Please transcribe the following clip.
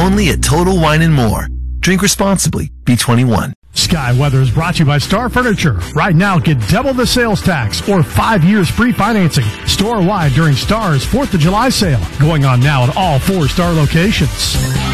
Only at Total Wine & More. Drink responsibly. Be 21. Sky Weather is brought to you by Star Furniture. Right now, get double the sales tax or 5 years free financing store-wide during Star's 4th of July sale. Going on now at all 4 Star locations.